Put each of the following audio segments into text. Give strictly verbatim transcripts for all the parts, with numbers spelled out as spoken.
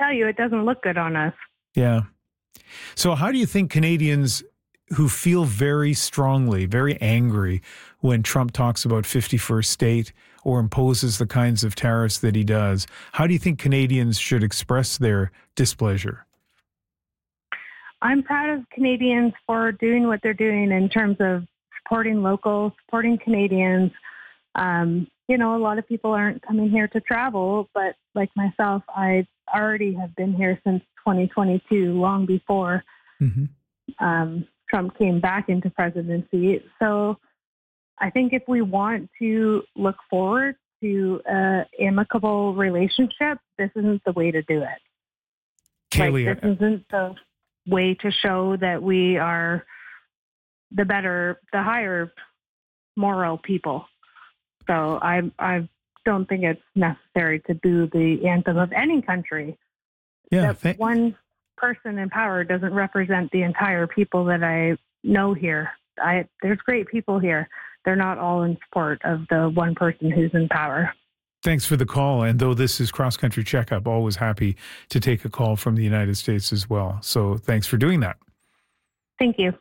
tell you, it doesn't look good on us. Yeah. So how do you think Canadians who feel very strongly, very angry when Trump talks about fifty-first state or imposes the kinds of tariffs that he does, how do you think Canadians should express their displeasure? I'm proud of Canadians for doing what they're doing in terms of supporting locals, supporting Canadians. Um, you know, a lot of people aren't coming here to travel, but like myself, I already have been here since twenty twenty-two, long before mm-hmm. um, Trump came back into presidency. So I think if we want to look forward to an amicable relationship, this isn't the way to do it. Kaylee, like, this isn't the way to show that we are the better, the higher moral people. So I, I don't think it's necessary to boo the anthem of any country. Yeah, that th- one person in power doesn't represent the entire people that I know here. I, there's great people here. They're not all in support of the one person who's in power. Thanks for the call. And though this is Cross Country Checkup, always happy to take a call from the United States as well. So thanks for doing that. Thank you.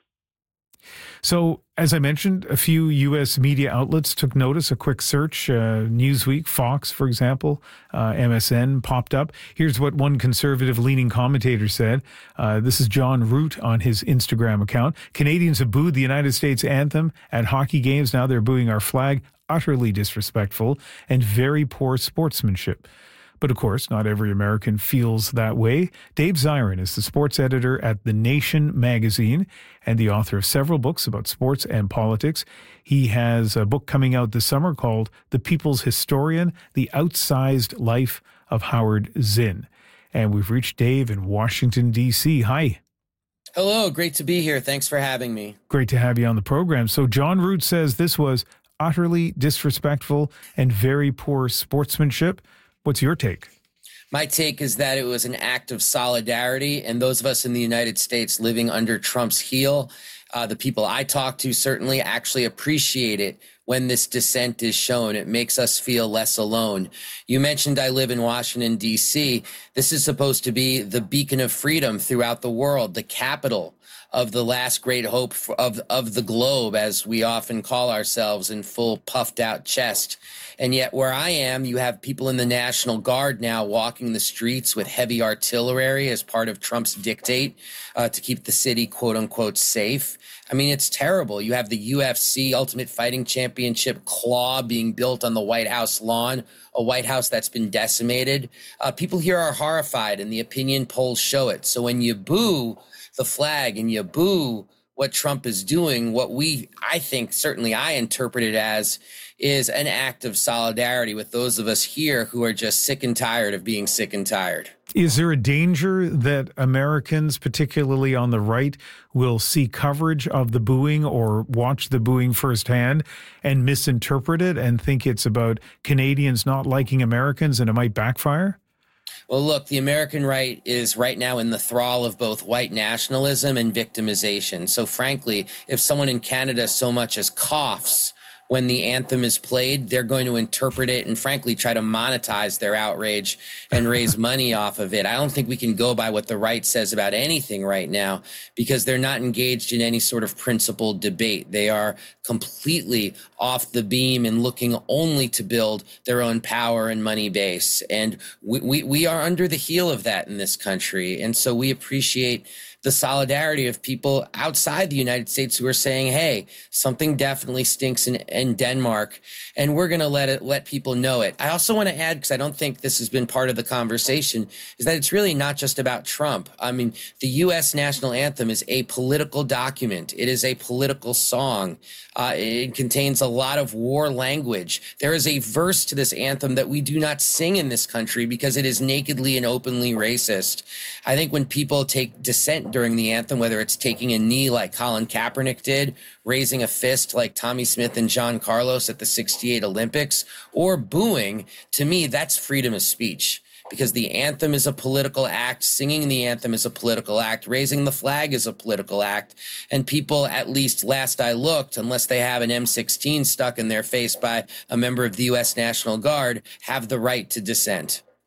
So, as I mentioned, a few U S media outlets took notice. A quick search, uh, Newsweek, Fox, for example, uh, M S N popped up. Here's what one conservative-leaning commentator said. Uh, this is John Root on his Instagram account. Canadians have booed the United States anthem at hockey games. Now they're booing our flag. Utterly disrespectful and very poor sportsmanship. But of course, not every American feels that way. Dave Zirin is the sports editor at The Nation magazine and the author of several books about sports and politics. He has a book coming out this summer called The People's Historian, The Outsized Life of Howard Zinn. And we've reached Dave in Washington, D C. Hi. Hello, great to be here. Thanks for having me. Great to have you on the program. So John Root says this was utterly disrespectful and very poor sportsmanship. What's your take? My take is that it was an act of solidarity, and those of us in the United States living under Trump's heel, uh, the people I talk to certainly actually appreciate it when this dissent is shown. It makes us feel less alone. You mentioned I live in Washington, D C. This is supposed to be the beacon of freedom throughout the world, the capital of the last great hope for, of, of the globe, as we often call ourselves, in full puffed out chest. And yet where I am, you have people in the National Guard now walking the streets with heavy artillery as part of Trump's dictate uh, to keep the city, quote unquote, safe. I mean, it's terrible. You have the U F C Ultimate Fighting Championship claw being built on the White House lawn, a White House that's been decimated. Uh, people here are horrified, and the opinion polls show it. So when you boo the flag and you boo what Trump is doing, what we, I think, certainly I interpret it as, is an act of solidarity with those of us here who are just sick and tired of being sick and tired. Is there a danger that Americans, particularly on the right, will see coverage of the booing or watch the booing firsthand and misinterpret it and think it's about Canadians not liking Americans and it might backfire? Well, look, the American right is right now in the thrall of both white nationalism and victimization. So frankly, if someone in Canada so much as coughs when the anthem is played, they're going to interpret it and frankly try to monetize their outrage and raise money off of it. I don't think we can go by what the right says about anything right now because they're not engaged in any sort of principled debate. They are completely off the beam and looking only to build their own power and money base. And we, we, we are under the heel of that in this country. And so we appreciate the solidarity of people outside the United States who are saying, hey, something definitely stinks in, in Denmark, and we're going to let it let people know it. I also want to add, because I don't think this has been part of the conversation, is that it's really not just about Trump. I mean, the U S national anthem is a political document. It is a political song. Uh, it contains a lot of war language. There is a verse to this anthem that we do not sing in this country because it is nakedly and openly racist. I think when people take dissent during the anthem, whether it's taking a knee like Colin Kaepernick did, raising a fist like Tommy Smith and John Carlos at the sixty-eight Olympics, or booing, to me, that's freedom of speech. Because the anthem is a political act, singing the anthem is a political act, raising the flag is a political act, and people, at least last I looked, unless they have an M sixteen stuck in their face by a member of the U S National Guard, have the right to dissent.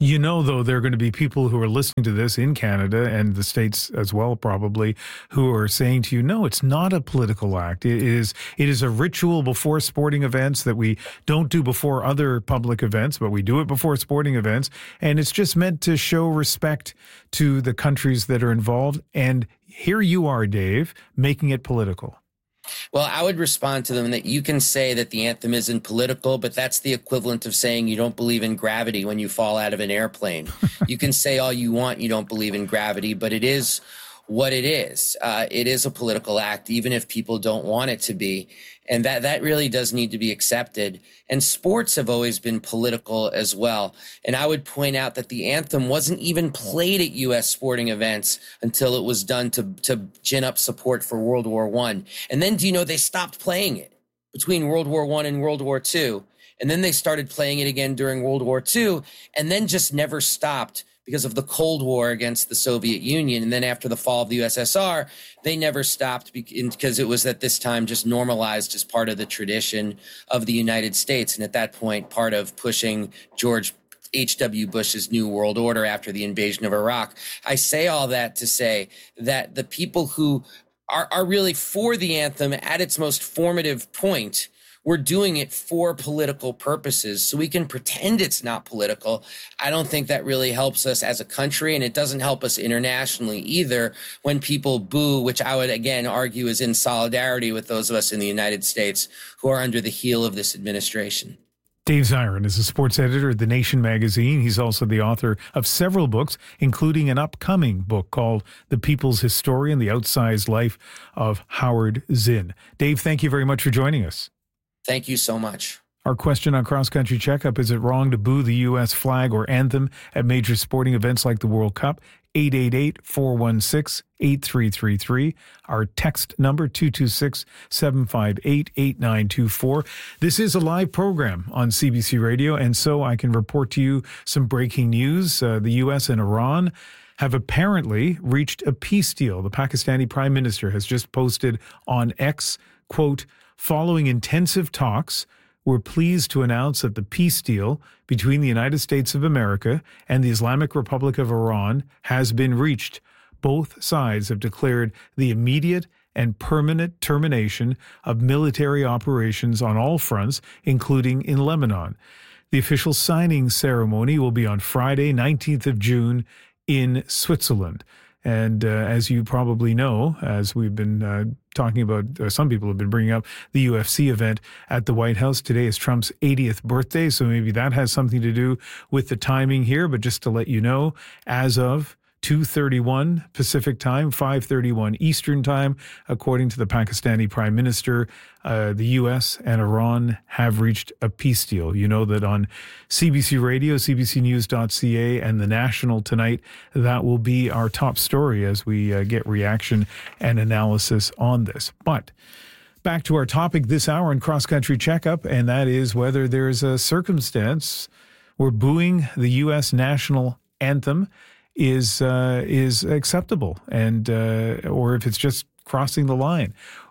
You know, though, there are going to be people who are listening to this in Canada and the States as well, probably, who are saying to you, no, it's not a political act. It is it is a ritual before sporting events that we don't do before other public events, but we do it before sporting events. And it's just meant to show respect to the countries that are involved. And here you are, Dave, making it political. Well, I would respond to them that you can say that the anthem isn't political, but that's the equivalent of saying you don't believe in gravity when you fall out of an airplane. You can say all you want you don't believe in gravity, but it is what it is. Uh, it is a political act, even if people don't want it to be. And that, that really does need to be accepted. And sports have always been political as well. And I would point out that the anthem wasn't even played at U S sporting events until it was done to, to gin up support for World War One. And then, do you know, they stopped playing it between World War One and World War Two. And then they started playing it again during World War Two, and then just never stopped because of the Cold War against the Soviet Union. And then after the fall of the U S S R, they never stopped because it was at this time just normalized as part of the tradition of the United States. And at that point, part of pushing George H W. Bush's New World Order after the invasion of Iraq. I say all that to say that the people who are, are really for the anthem at its most formative point, we're doing it for political purposes, so we can pretend it's not political. I don't think that really helps us as a country, and it doesn't help us internationally either when people boo, which I would, again, argue is in solidarity with those of us in the United States who are under the heel of this administration. Dave Zirin is a sports editor at The Nation magazine. He's also the author of several books, including an upcoming book called The People's Historian, The Outsized Life of Howard Zinn. Dave, thank you very much for joining us. Thank you so much. Our question on Cross Country Checkup: is it wrong to boo the U S flag or anthem at major sporting events like the World Cup? eight eight eight, four one six, eight three three three. Our text number, two two six, seven five eight, eight nine two four. This is a live program on C B C Radio, and so I can report to you some breaking news. Uh, the U S and Iran have apparently reached a peace deal. The Pakistani Prime Minister has just posted on X, quote, "Following intensive talks, we're pleased to announce that the peace deal between the United States of America and the Islamic Republic of Iran has been reached. Both sides have declared the immediate and permanent termination of military operations on all fronts, including in Lebanon. The official signing ceremony will be on Friday, nineteenth of June, in Switzerland." And uh, as you probably know, as we've been uh, talking about, uh, some people have been bringing up the U F C event at the White House. Today is Trump's eightieth birthday, so maybe that has something to do with the timing here. But just to let you know, as of two thirty-one Pacific time, five thirty-one Eastern time, according to the Pakistani Prime Minister, uh, the U S and Iran have reached a peace deal. You know that on C B C Radio, C B C News dot C A, and The National tonight, that will be our top story as we uh, get reaction and analysis on this. But back to our topic this hour in Cross Country Checkup, and that is whether there's a circumstance where booing the U S national anthem is uh, is acceptable, and uh, or if it's just crossing the line.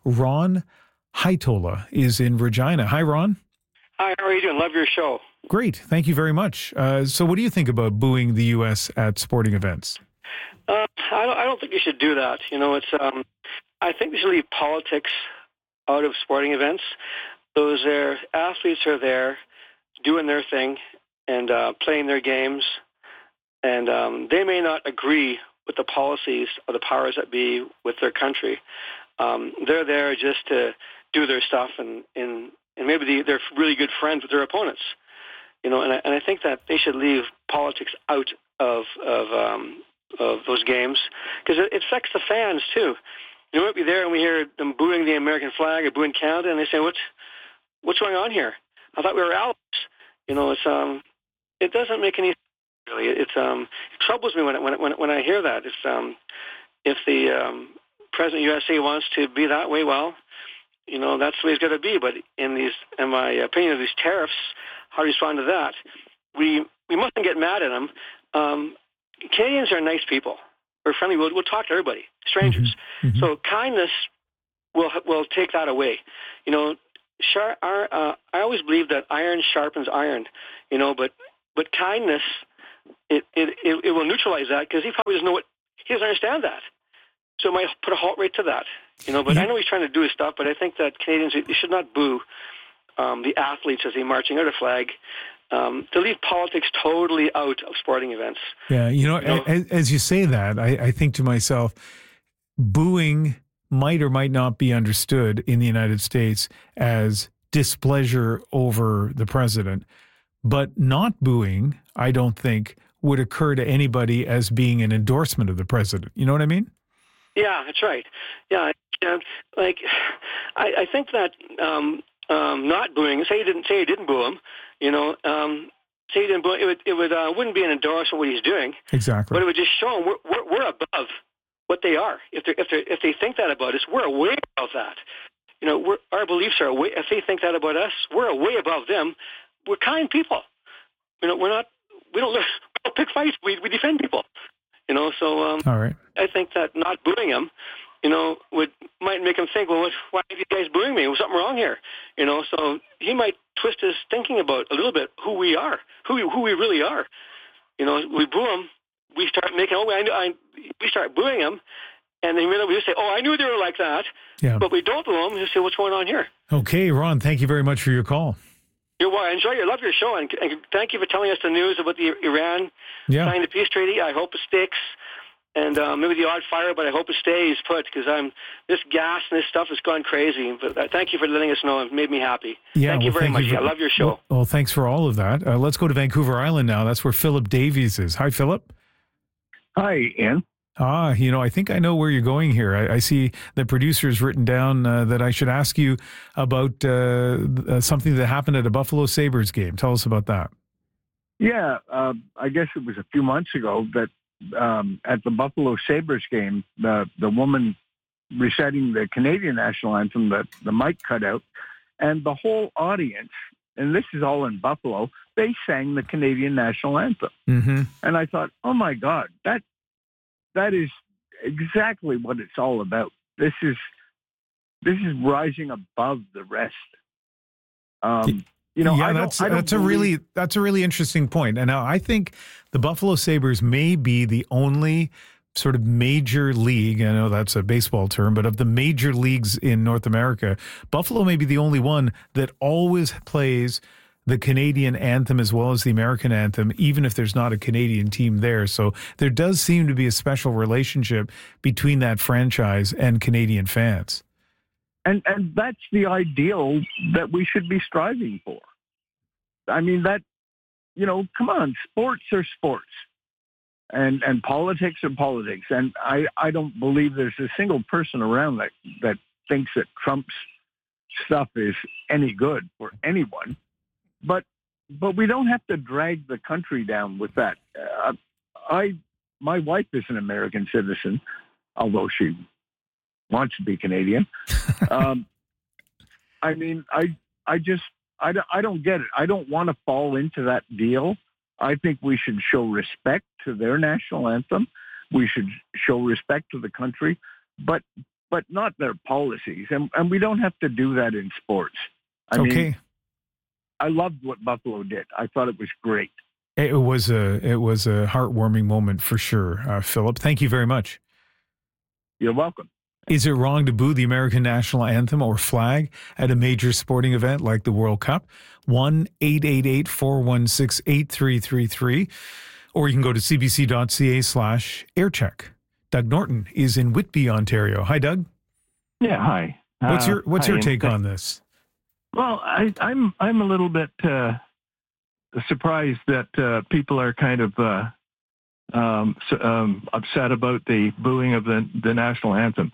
Ron Haitola is in Regina. Hi, Ron. Hi, how are you doing? Love your show. Great. Thank you very much. Uh, so what do you think about booing the U S at sporting events? Uh, I, don't, I don't think you should do that. You know, it's. Um, I think we should leave politics out of sporting events. Those are, athletes are there doing their thing and uh, playing their games. And um, they may not agree with the policies of the powers that be with their country. Um, they're there just to do their stuff, and, and, and maybe they, they're really good friends with their opponents. You know, and I, and I think that they should leave politics out of of, um, of those games, because it, it affects the fans too. You know, might be there and we hear them booing the American flag or booing Canada, and they say, "What's what's going on here? I thought we were allies." You know, it's um, it doesn't make any sense. Really, it's um, it troubles me when when when when I hear that. It's um, if the um, president of U S A wants to be that way, well, you know, that's the way it's got to be. But in these, in my opinion, of these tariffs, how to respond to that? We we mustn't get mad at them. Um, Canadians are nice people. We're friendly. We'll, we'll talk to everybody, strangers. Mm-hmm. Mm-hmm. So kindness will will take that away. You know, char, our, uh, I always believe that iron sharpens iron. You know, but but kindness it it, it, it will neutralize that because he probably doesn't know what, he doesn't understand that. So it might put a halt right to that. You know, but yeah. I know he's trying to do his stuff, but I think that Canadians, they should not boo um, the athletes as they marching out a flag. Um, to leave politics totally out of sporting events. Yeah, you know, you know as, as you say that, I, I think to myself, booing might or might not be understood in the United States as displeasure over the president, but not booing, I don't think, would occur to anybody as being an endorsement of the president. You know what I mean? Yeah, that's right. Yeah, yeah like I, I think that um, um, not booing, say you didn't say you didn't boo him, you know, um, say you didn't boo him, it would it would uh, wouldn't be an endorsement of what he's doing. Exactly. But it would just show him we're we're, we're above what they are. If they if they if they think that about us, we're way above that. You know, we're, our beliefs are way. If they think that about us, we're way above them. We're kind people. You know, we're not. We don't, we don't pick fights. We we defend people. You know, so um, all right. I think that not booing him, you know, would might make him think, well, what, why are you guys booing me? There's something wrong here. You know, so he might twist his thinking about a little bit who we are, who we, who we really are. You know, we boo him, we start making. Oh, I, I we start booing him, and then we just say, oh, I knew they were like that. Yeah. But we don't boo him. We say, what's going on here? Okay, Ron, thank you very much for your call. You're well. I enjoy your, love your show, and, and thank you for telling us the news about the Iran yeah. signing the peace treaty. I hope it sticks, and uh, maybe the odd fire, but I hope it stays put because I'm this gas and this stuff has gone crazy. But uh, thank you for letting us know. It made me happy. Yeah, thank well, you very thank much. you for, I love your show. Well, well, thanks for all of that. Uh, let's go to Vancouver Island now. That's where Philip Davies is. Hi, Philip. Hi, Ian. Ah, you know, I think I know where you're going here. I, I see the producer's written down uh, that I should ask you about uh, uh, something that happened at a Buffalo Sabres game. Tell us about that. Yeah, uh, I guess it was a few months ago that um, at the Buffalo Sabres game, the the woman reciting the Canadian national anthem, the, the mic cut out, and the whole audience, and this is all in Buffalo, they sang the Canadian national anthem. Mm-hmm. And I thought, oh my God, that that is exactly what it's all about. This is this is rising above the rest. Um, you know, yeah, I that's don't, I don't that's a believe... really that's a really interesting point. And now I think the Buffalo Sabres may be the only sort of major league, I know that's a baseball term, but of the major leagues in North America, Buffalo may be the only one that always plays the Canadian anthem as well as the American anthem, even if there's not a Canadian team there. So there does seem to be a special relationship between that franchise and Canadian fans. And and that's the ideal that we should be striving for. I mean, that, you know, come on, sports are sports. And and politics are politics. And I, I don't believe there's a single person around that, that thinks that Trump's stuff is any good for anyone. But but we don't have to drag the country down with that. Uh, I my wife is an American citizen, although she wants to be Canadian. um, I mean, I I just I don't, I don't get it. I don't want to fall into that deal. I think we should show respect to their national anthem. We should show respect to the country, but but not their policies. And and we don't have to do that in sports. I okay. mean, I loved what Buffalo did. I thought it was great. It was a it was a heartwarming moment for sure, uh, Philip. Thank you very much. You're welcome. Is it wrong to boo the American national anthem or flag at a major sporting event like the World Cup? one eight eight eight, four one six, eight three three three. Or you can go to cbc.ca slash aircheck. Doug Norton is in Whitby, Ontario. Hi, Doug. Yeah, hi. What's your What's uh, your hi, take on this? Well, I, I'm I'm a little bit uh, surprised that uh, people are kind of uh, um, um, upset about the booing of the the national anthem.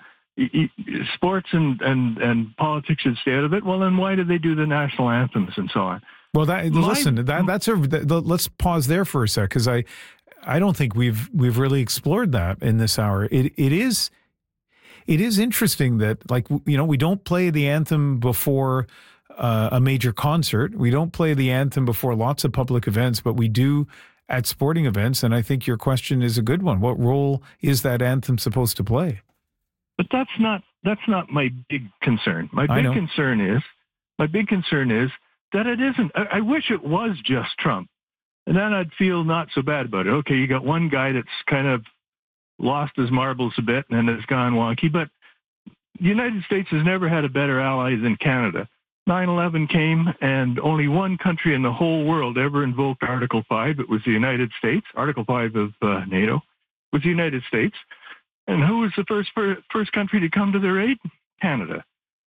Sports and, and, and politics should stay out of it. Well, then why do they do the national anthems and so on? Well, that My, listen, that that's a. That, let's pause there for a sec because I, I don't think we've we've really explored that in this hour. It it is, it is interesting that like you know we don't play the anthem before uh, a major concert. We don't play the anthem before lots of public events, but we do at sporting events. And I think your question is a good one. What role is that anthem supposed to play? But that's not that's not my big concern. My big concern is my big concern is that it isn't. I, I wish it was just Trump. And then I'd feel not so bad about it. Okay, you got one guy that's kind of lost his marbles a bit and has gone wonky, but the United States has never had a better ally than Canada. nine eleven came, and only one country in the whole world ever invoked Article five. It was the United States. Article five of uh, NATO was the United States. And who was the first first country to come to their aid? Canada.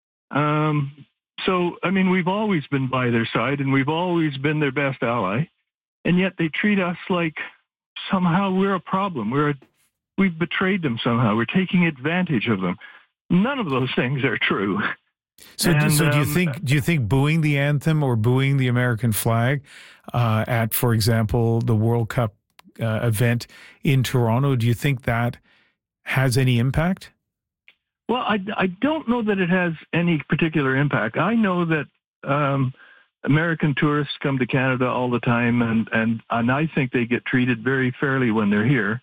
Um, so, I mean, we've always been by their side, and we've always been their best ally. And yet they treat us like somehow we're a problem. We're a, we've betrayed them somehow. We're taking advantage of them. None of those things are true. So, and, so do you um, think do you think booing the anthem or booing the American flag uh, at, for example, the World Cup uh, event in Toronto, do you think that has any impact? Well, I, I don't know that it has any particular impact. I know that um, American tourists come to Canada all the time, and, and, and I think they get treated very fairly when they're here.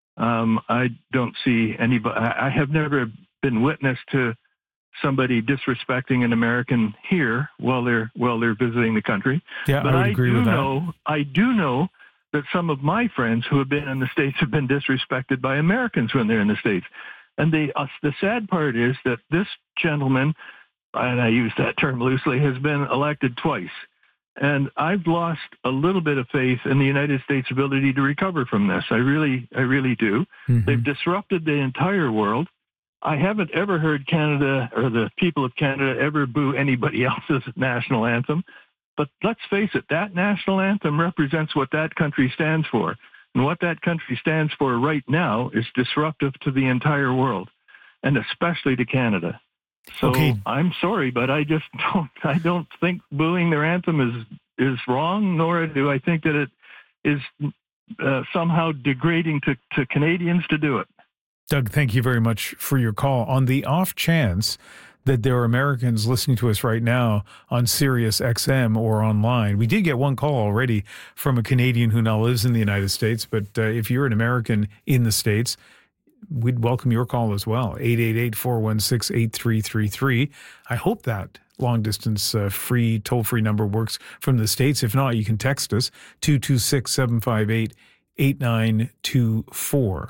Um, I don't see anybody. I have never been witness to somebody disrespecting an American here while they're while they're visiting the country. Yeah, but I would I agree do with that. know I do know that some of my friends who have been in the States have been disrespected by Americans when they're in the States. And they, uh, the sad part is that this gentleman, and I use that term loosely, has been elected twice. And I've lost a little bit of faith in the United States' ability to recover from this. I really, I really do. Mm-hmm. They've disrupted the entire world. I haven't ever heard Canada or the people of Canada ever boo anybody else's national anthem. But let's face it, that national anthem represents what that country stands for. And what that country stands for right now is disruptive to the entire world, and especially to Canada. So okay. I'm sorry, but I just don't, I don't think booing their anthem is, is wrong, nor do I think that it is uh, somehow degrading to, to Canadians to do it. Doug, thank you very much for your call. On the off chance that there are Americans listening to us right now on Sirius X M or online, we did get one call already from a Canadian who now lives in the United States. But uh, if you're an American in the States, we'd welcome your call as well. eight eight eight, four one six, eight three three three. I hope that long-distance uh, free, toll-free number works from the States. If not, you can text us, two two six, seven five eight, eight nine two four.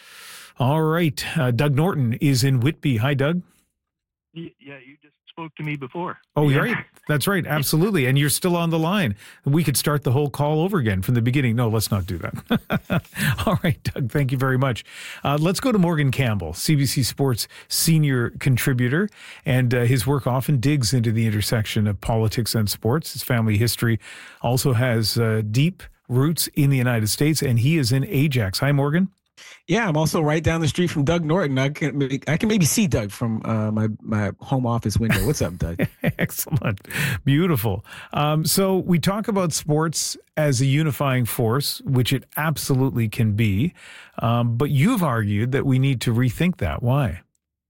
All right. Uh, Doug Norton is in Whitby. Hi, Doug. Yeah, you just spoke to me before. Oh, yeah. right. That's right. Absolutely. And you're still on the line. We could start the whole call over again from the beginning. No, let's not do that. All right, Doug, thank you very much. Uh, let's go to Morgan Campbell, C B C Sports senior contributor. And uh, his work often digs into the intersection of politics and sports. His family history also has uh, deep roots in the United States, and he is in Ajax. Hi, Morgan. Yeah, I'm also right down the street from Doug Norton. I can I can maybe see Doug from uh, my my home office window. What's up, Doug? Excellent, beautiful. Um, so we talk about sports as a unifying force, which it absolutely can be. Um, but you've argued that we need to rethink that. Why?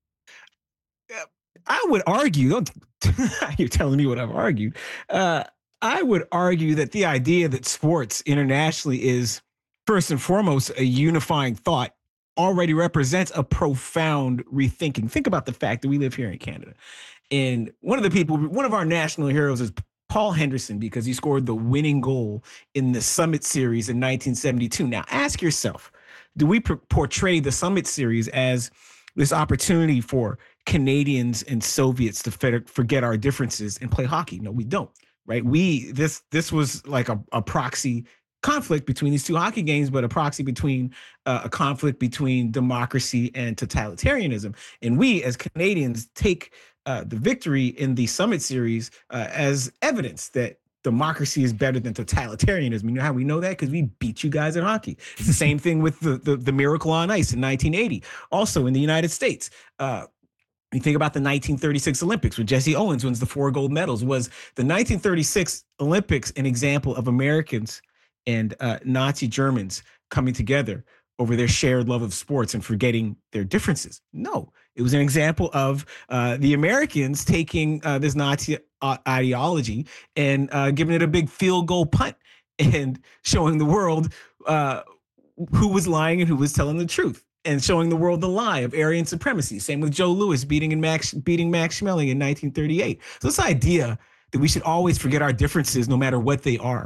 I would argue. Don't you're telling me what I've argued? Uh, I would argue that the idea that sports internationally is first and foremost a unifying thought already represents a profound rethinking. Think about the fact that we live here in Canada. And one of the people, one of our national heroes is Paul Henderson, because he scored the winning goal in the Summit Series in nineteen seventy-two. Now, ask yourself, do we pr- portray the Summit Series as this opportunity for Canadians and Soviets to f- forget our differences and play hockey? No, we don't, right? We, this, this was like a, a proxy conflict between these two hockey games, but a proxy between uh, a conflict between democracy and totalitarianism. And we as Canadians take uh, the victory in the Summit Series uh, as evidence that democracy is better than totalitarianism. You know how we know that? Because we beat you guys at hockey. It's the same thing with the, the, the Miracle on Ice in nineteen eighty. Also in the United States, uh, you think about the nineteen thirty-six Olympics where Jesse Owens wins the four gold medals. Was the nineteen thirty-six Olympics an example of Americans and uh, Nazi Germans coming together over their shared love of sports and forgetting their differences? No, it was an example of uh, the Americans taking uh, this Nazi uh, ideology and uh, giving it a big field goal punt and showing the world uh, who was lying and who was telling the truth, and showing the world the lie of Aryan supremacy. Same with Joe Louis beating in Max beating Max Schmeling in nineteen thirty-eight. So this idea that we should always forget our differences no matter what they are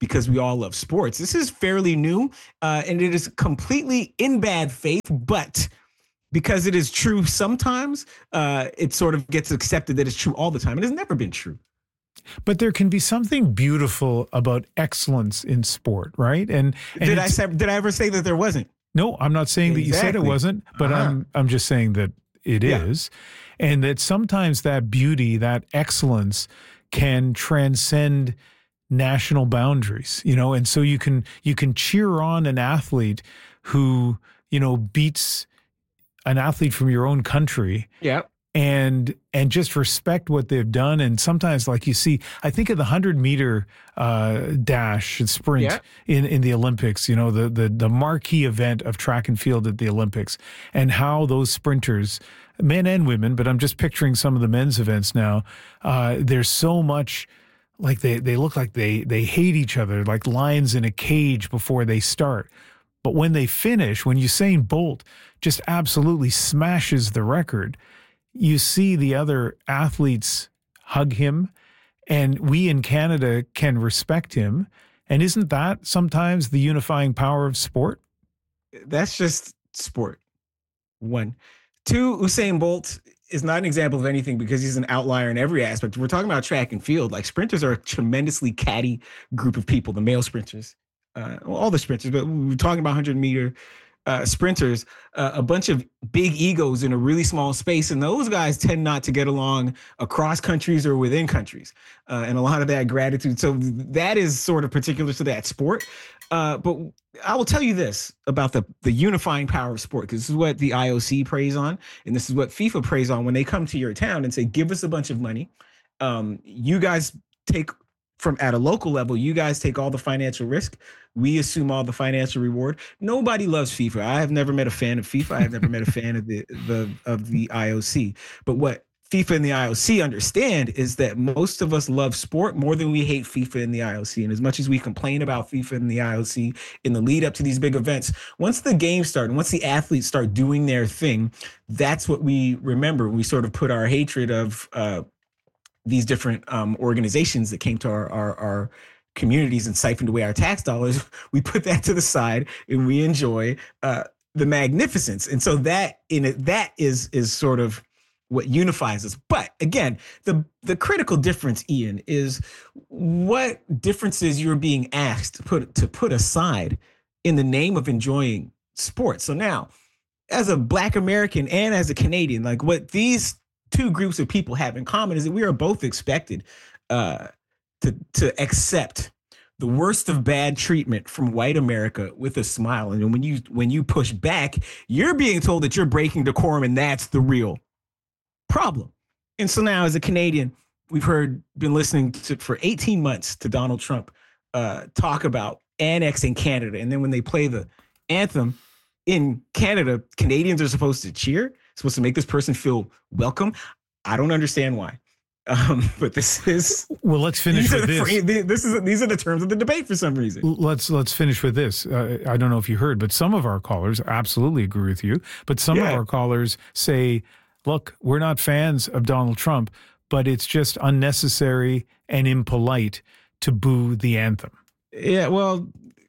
because we all love sports. This is fairly new, uh, and it is completely in bad faith, but because it is true sometimes, uh, it sort of gets accepted that it's true all the time. It has never been true. But there can be something beautiful about excellence in sport, right? And, and did I say, did I ever say that there wasn't? No, I'm not saying exactly. that you said it wasn't, but uh-huh. I'm I'm just saying that it yeah. is, and that sometimes that beauty, that excellence, can transcend national boundaries. You know, and so you can you can cheer on an athlete who you know beats an athlete from your own country. Yeah. And and just respect what they've done. And sometimes, like you see, I think of the hundred meter uh, dash and sprint yeah. in, in the Olympics. You know, the the the marquee event of track and field at the Olympics, and how those sprinters, men and women, but I'm just picturing some of the men's events now. Uh, there's so much. Like they they look like they they hate each other, like lions in a cage before they start. But when they finish, when Usain Bolt just absolutely smashes the record, you see the other athletes hug him, and we in Canada can respect him. And isn't that sometimes the unifying power of sport? That's just sport. One. Two, Usain Bolt is not an example of anything because he's an outlier in every aspect. We're talking about track and field. Like, sprinters are a tremendously catty group of people, the male sprinters. Uh, well, all the sprinters, but we're talking about hundred meter Uh, sprinters, uh, a bunch of big egos in a really small space. And those guys tend not to get along across countries or within countries. Uh, and a lot of that gratitude. So that is sort of particular to that sport. Uh, but I will tell you this about the, the unifying power of sport, because this is what the I O C preys on. And this is what FIFA preys on when they come to your town and say, give us a bunch of money. Um, you guys take from at a local level, you guys take all the financial risk. We assume all the financial reward. Nobody loves FIFA. I have never met a fan of FIFA. I have never met a fan of the, the of the I O C. But what FIFA and the I O C understand is that most of us love sport more than we hate FIFA and the I O C. And as much as we complain about FIFA and the I O C in the lead up to these big events, once the games start and once the athletes start doing their thing, that's what we remember. We sort of put our hatred of uh, these different um, organizations that came to our, our, our communities and siphoned away our tax dollars. We put that to the side and we enjoy uh, the magnificence. And so that in it, that is is sort of what unifies us. But again, the the critical difference, Ian, is what differences you're being asked to put to put aside in the name of enjoying sports. So now, as a Black American and as a Canadian, like, what these two groups of people have in common is that we are both expected uh, to to accept the worst of bad treatment from white America with a smile. And when you when you push back, you're being told that you're breaking decorum, and that's the real problem. And so now, as a Canadian, we've heard been listening to for eighteen months to Donald Trump uh, talk about annexing Canada, and then when they play the anthem in Canada, Canadians are supposed to cheer, supposed to make this person feel welcome. I don't understand why. Um, but this is well. Let's finish with this. The, this is these are the terms of the debate for some reason. Let's let's finish with this. Uh, I don't know if you heard, but some of our callers absolutely agree with you. But some yeah. of our callers say, "Look, we're not fans of Donald Trump, but it's just unnecessary and impolite to boo the anthem." Yeah, well,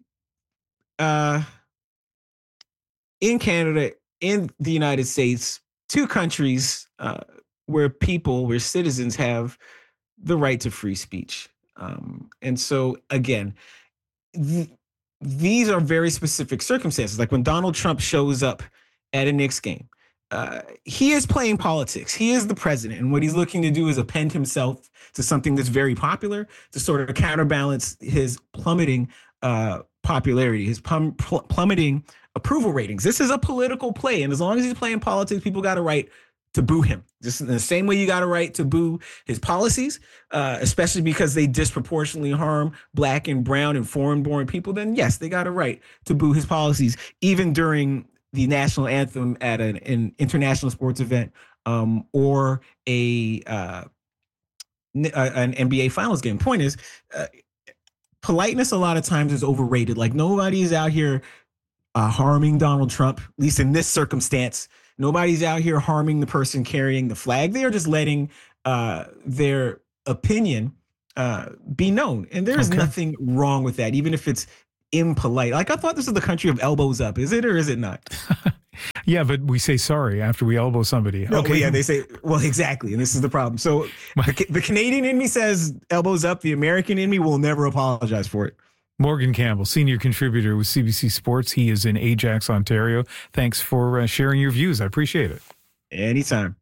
uh, in Canada, in the United States, two countries. Uh, where people, where citizens have the right to free speech. Um, and so, again, th- these are very specific circumstances. Like when Donald Trump shows up at a Knicks game, uh, he is playing politics. He is the president. And what he's looking to do is append himself to something that's very popular to sort of counterbalance his plummeting uh, popularity, his plum- pl- plummeting approval ratings. This is a political play. And as long as he's playing politics, people got a right to boo him. Just in the same way you got a right to boo his policies, uh, especially because they disproportionately harm Black and brown and foreign-born people, then yes, they got a right to boo his policies, even during the national anthem at an, an international sports event um, or a uh, an N B A Finals game. Point is, uh, politeness a lot of times is overrated. Like, nobody is out here uh, harming Donald Trump, at least in this circumstance. Nobody's out here harming the person carrying the flag. They are just letting uh, their opinion uh, be known. And there's Okay. nothing wrong with that, even if it's impolite. Like, I thought this was the country of elbows up. Is it or is it not? Yeah, but we say sorry after we elbow somebody. No, Okay. yeah, they say, well, exactly. And this is the problem. So the, the Canadian in me says elbows up. The American in me will never apologize for it. Morgan Campbell, senior contributor with C B C Sports. He is in Ajax, Ontario. Thanks for uh, sharing your views. I appreciate it. Anytime.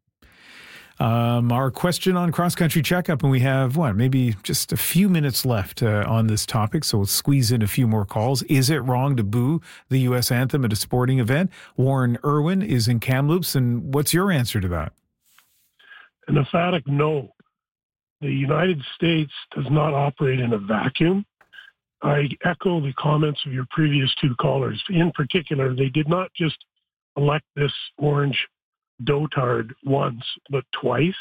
Um, our question on cross-country checkup, and we have, what, maybe just a few minutes left uh, on this topic, so we'll squeeze in a few more calls. Is it wrong to boo the U S anthem at a sporting event? Warren Irwin is in Kamloops, and what's your answer to that? An emphatic no. The United States does not operate in a vacuum. I echo the comments of your previous two callers. In particular, they did not just elect this orange dotard once, but twice.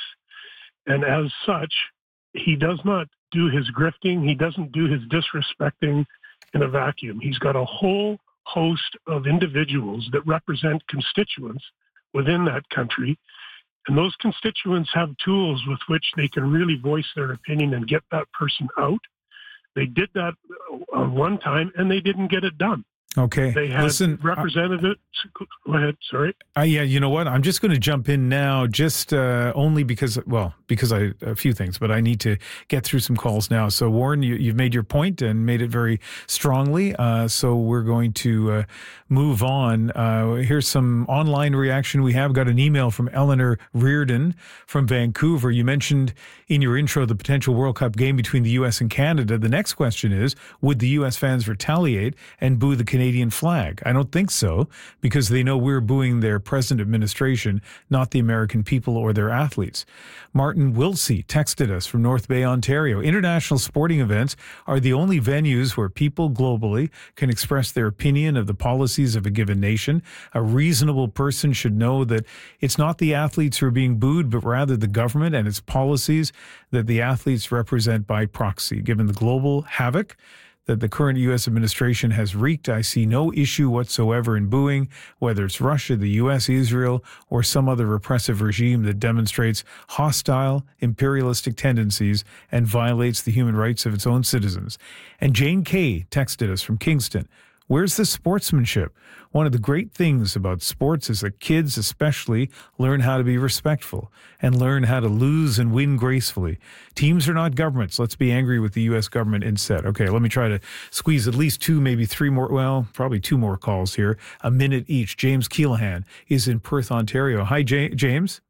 And as such, he does not do his grifting. He doesn't do his disrespecting in a vacuum. He's got a whole host of individuals that represent constituents within that country. And those constituents have tools with which they can really voice their opinion and get that person out. They did that uh, one time, and they didn't get it done. Okay. They had Listen, representatives. Go ahead. Sorry. Uh, yeah, you know what? I'm just going to jump in now, just uh, only because, well, because I a few things, but I need to get through some calls now. So, Warren, you, you've made your point and made it very strongly. Uh, so we're going to uh, move on. Uh, here's some online reaction. We have got an email from Eleanor Reardon from Vancouver. You mentioned in your intro the potential World Cup game between the U S and Canada. The next question is, would the U S fans retaliate and boo the Canadian flag? I don't think so, because they know we're booing their present administration, not the American people or their athletes. Martin Wilsey texted us from North Bay, Ontario. International sporting events are the only venues where people globally can express their opinion of the policies of a given nation. A reasonable person should know that it's not the athletes who are being booed, but rather the government and its policies that the athletes represent by proxy. Given the global havoc that the current U S administration has wreaked, I see no issue whatsoever in booing, whether it's Russia, the U S, Israel, or some other repressive regime that demonstrates hostile, imperialistic tendencies and violates the human rights of its own citizens. And Jane Kay texted us from Kingston. Where's the sportsmanship? One of the great things about sports is that kids especially learn how to be respectful and learn how to lose and win gracefully. Teams are not governments. Let's be angry with the U S government instead. Okay, let me try to squeeze at least two, maybe three more, well, probably two more calls here, a minute each. James Keelahan is in Perth, Ontario. Hi, J- James.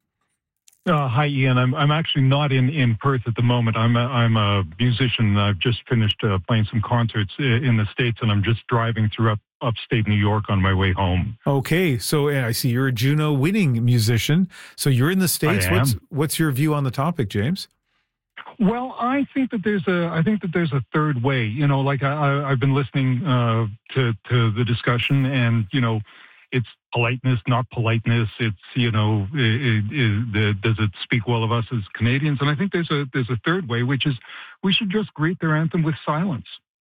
Uh, hi, Ian. I'm I'm actually not in, in Perth at the moment. I'm a, I'm a musician. I've just finished uh, playing some concerts in the States, and I'm just driving through up, upstate New York on my way home. Okay, so yeah, I see you're a Juno winning musician. So you're in the States. I am. What's what's your view on the topic, James? Well, I think that there's a I think that there's a third way. You know, like I, I I've been listening uh, to to the discussion, and you know, it's politeness, not politeness. It's, you know, it, it, it, does it speak well of us as Canadians? And I think there's a there's a third way, which is we should just greet their anthem with silence.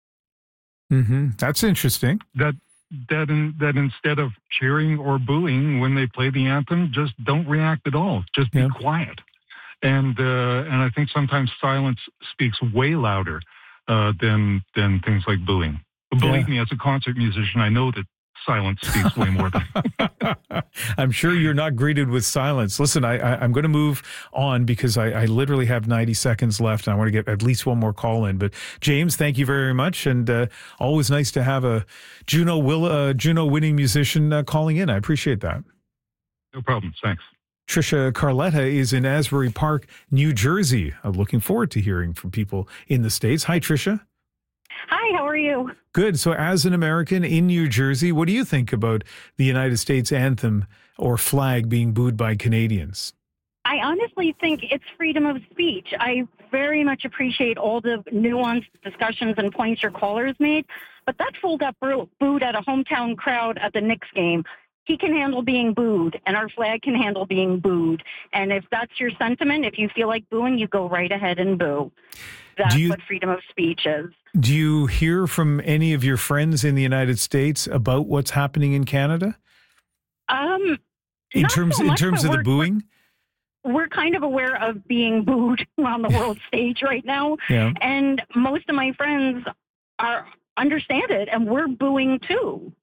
Mm-hmm. That's interesting. That that in, that instead of cheering or booing when they play the anthem, just don't react at all. Just be yeah. quiet. And uh, and I think sometimes silence speaks way louder uh, than than things like booing. But believe yeah. me, as a concert musician, I know that silence speaks way more than. I'm sure you're not greeted with silence. Listen, I, I, I'm going to move on because I, I literally have ninety seconds left, and I want to get at least one more call in. But James, thank you very much, and uh, always nice to have a Juno will uh, Juno winning musician uh, calling in. I appreciate that. No problem. Thanks. Trisha Carletta is in Asbury Park, New Jersey. I'm looking forward to hearing from people in the States. Hi, Trisha. Hi, how are you? Good. So as an American in New Jersey, what do you think about the United States anthem or flag being booed by Canadians? I honestly think it's freedom of speech. I very much appreciate all the nuanced discussions and points your callers made, but that fool got booed at a hometown crowd at the Knicks game. He can handle being booed, and our flag can handle being booed. And if that's your sentiment, if you feel like booing, you go right ahead and boo. That's you, what freedom of speech is. Do you hear from any of your friends in the United States about what's happening in Canada? Um, in not terms so in much, terms of the we're, booing? we're kind of aware of being booed on the world stage right now. Yeah. And most of my friends are understand it, and we're booing too.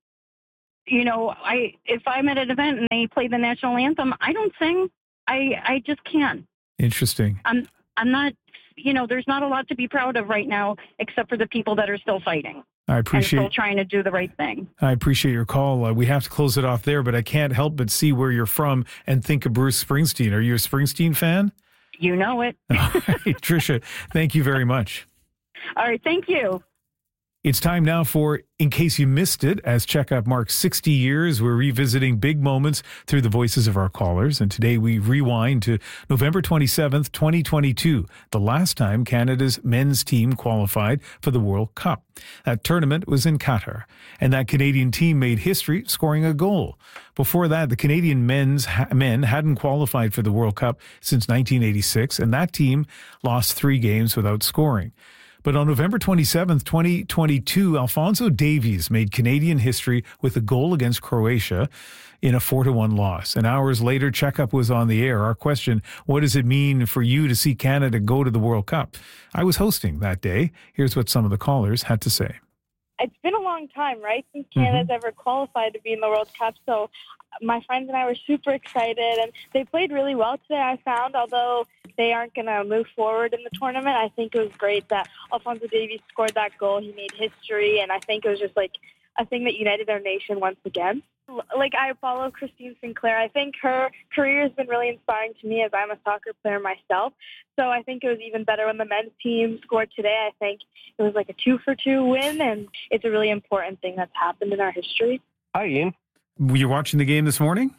You know, I if I'm at an event and they play the national anthem, I don't sing. I I just can't. Interesting. I'm I'm not, you know, there's not a lot to be proud of right now, except for the people that are still fighting. I appreciate and still trying to do the right thing. I appreciate your call. Uh, we have to close it off there, but I can't help but see where you're from and think of Bruce Springsteen. Are you a Springsteen fan? You know it. Tricia, thank you very much. All right, thank you. It's time now for In Case You Missed It. As Checkup marks sixty years, we're revisiting big moments through the voices of our callers. And today we rewind to November twenty-seventh, twenty twenty-two, the last time Canada's men's team qualified for the World Cup. That tournament was in Qatar, and that Canadian team made history scoring a goal. Before that, the Canadian men's ha- men hadn't qualified for the World Cup since nineteen eighty-six, and that team lost three games without scoring. But on November twenty-seventh, twenty twenty-two, Alphonso Davies made Canadian history with a goal against Croatia in a four to one loss. And hours later, Checkup was on the air. Our question, what does it mean for you to see Canada go to the World Cup? I was hosting that day. Here's what some of the callers had to say. It's been a long time, right, since Canada's mm-hmm. ever qualified to be in the World Cup. So my friends and I were super excited, and they played really well today, I found. Although they aren't going to move forward in the tournament, I think it was great that Alphonso Davies scored that goal. He made history, and I think it was just like a thing that united our nation once again. Like, I follow Christine Sinclair. I think her career has been really inspiring to me as I'm a soccer player myself. So I think it was even better when the men's team scored today. I think it was like a two for two win, and it's a really important thing that's happened in our history. Hi, Ian. Were you watching the game this morning?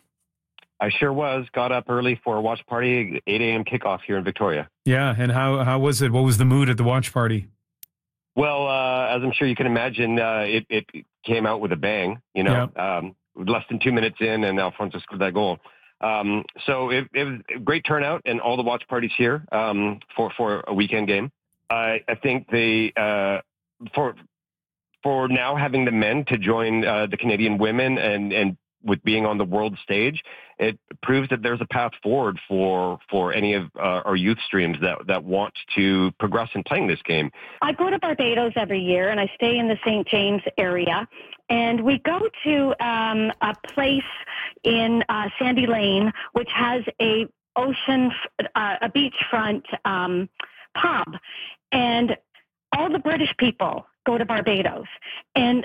I sure was. Got up early for a watch party, eight a.m. kickoff here in Victoria. Yeah, and how, how was it? What was the mood at the watch party? Well, uh, as I'm sure you can imagine, uh, it, it came out with a bang, you know. Yeah. Um, less than two minutes in, and Alphonso scored that goal. Um, so it, it was a great turnout, and all the watch parties here um, for, for a weekend game. I, I think they, uh, for for now having the men to join uh, the Canadian women and, and with being on the world stage, it proves that there's a path forward for for any of uh, our youth streams that, that want to progress in playing this game. I go to Barbados every year, and I stay in the Saint James area. And we go to um, a place in uh, Sandy Lane, which has a ocean, uh, a beachfront um, pub. And all the British people go to Barbados. And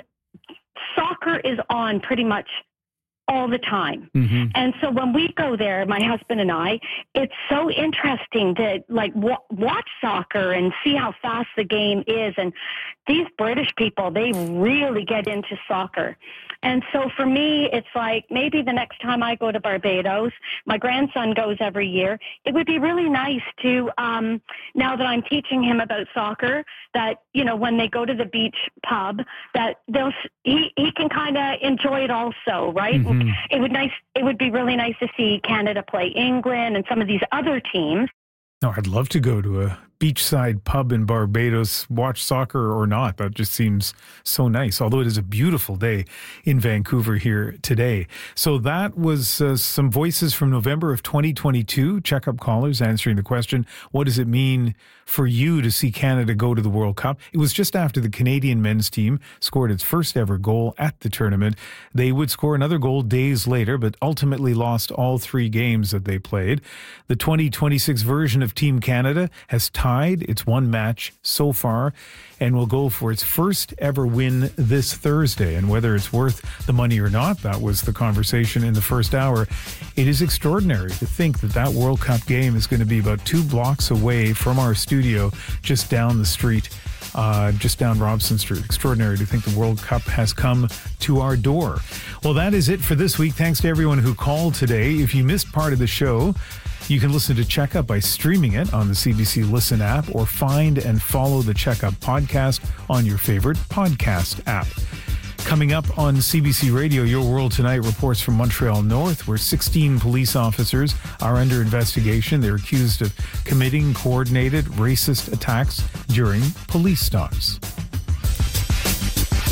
soccer is on pretty much all the time. Mm-hmm. And so when we go there, my husband and I, it's so interesting to like w- watch soccer and see how fast the game is. And these British people, they really get into soccer. And so for me, it's like maybe the next time I go to Barbados, my grandson goes every year. It would be really nice to, um, now that I'm teaching him about soccer, that, you know, when they go to the beach pub, that they'll, he, he can kind of enjoy it also, right? Mm-hmm. It would nice. It would be really nice to see Canada play England and some of these other teams. No, I'd love to go to a beachside pub in Barbados, watch soccer or not. That just seems so nice, although it is a beautiful day in Vancouver here today. So that was uh, some voices from November of twenty twenty-two. Checkup callers answering the question, what does it mean for you to see Canada go to the World Cup? It was just after the Canadian men's team scored its first ever goal at the tournament. They would score another goal days later, but ultimately lost all three games that they played. The twenty twenty-six version of Team Canada has tied its one match so far and will go for its first ever win this Thursday. And whether it's worth the money or not, that was the conversation in the first hour. It is extraordinary to think that that World Cup game is going to be about two blocks away from our studio, just down the street, uh, just down Robson Street. Extraordinary to think the World Cup has come to our door. Well, that is it for this week. Thanks to everyone who called today. If you missed part of the show, you can listen to Checkup by streaming it on the C B C Listen app, or find and follow the Checkup podcast on your favorite podcast app. Coming up on C B C Radio, Your World Tonight reports from Montreal North, where sixteen police officers are under investigation. They're accused of committing coordinated racist attacks during police stops.